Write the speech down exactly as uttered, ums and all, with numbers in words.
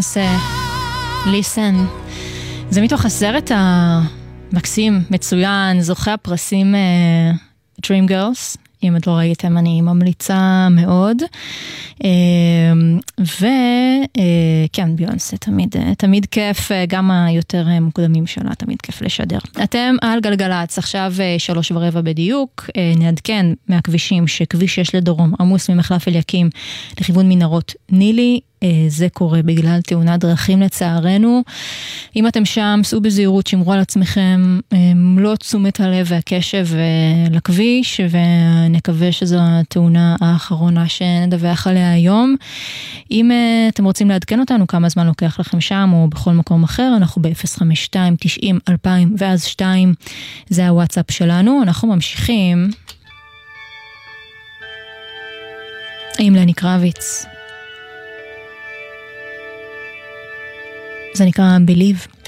זה Listen. זה מתוך הסרט המקסים, מצוין, זוכה הפרסים uh, Dream Girls. אם את לא ראיתם, אני ממליצה מאוד. וכן, ביונסה, תמיד, תמיד כיף, גם היותר מוקדמים שלה, תמיד כיף לשדר. אתם על גלגלץ, עכשיו שלוש ורבע בדיוק, נעדכן מהכבישים שכביש שש לדרום, עמוס ממחלף אליקים לכיוון מנהרות נילי, זה קורה בגלל תאונת דרכים לצערנו. אם אתם שם, סעו בזהירות, שמרו על עצמכם, לא תשומת הלב והקשב לכביש, ונקווה שזו התאונה האחרונה שנדווח עליה היום. אם אתם רוצים לעדכן אותנו כמה זמן לוקח לכם שם, או בכל מקום אחר, אנחנו ב-אפס חמש שתיים תשעים אלפיים ואז שתיים, זה הוואטסאפ שלנו. אנחנו ממשיכים עם לני קרביץ. זה נקרא Believe.